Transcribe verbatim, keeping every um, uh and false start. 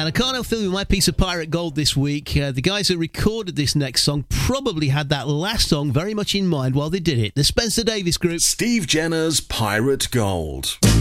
And I can't help feeling with my piece of Pirate Gold this week. Uh, the guys who recorded this next song probably had that last song very much in mind while they did it. The Spencer Davis Group. Steve Jenner's Pirate Gold.